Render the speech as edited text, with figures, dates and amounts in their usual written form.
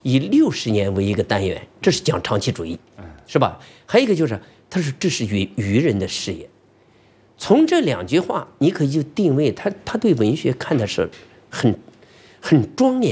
以60年为一个单元，这是讲长期主义，是吧？还有一个就是，他说这是愚人的事业。从这2句话，你可以就定位他对文学看的是很庄严。